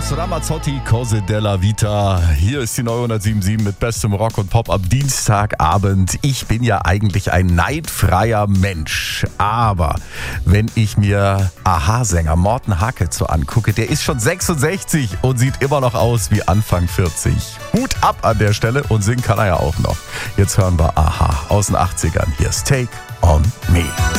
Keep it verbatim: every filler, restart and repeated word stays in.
Eros Ramazzotti, Cose della Vita. Hier ist die neunhundertsiebenundsiebzig mit bestem Rock und Pop am Dienstagabend. Ich bin ja eigentlich ein neidfreier Mensch. Aber wenn ich mir A-ha-Sänger Morten Harket so angucke, der ist schon sechsundsechzig und sieht immer noch aus wie Anfang vierzig. Hut ab an der Stelle und singen kann er ja auch noch. Jetzt hören wir A-ha aus den achtzigern. Hier ist Take on Me.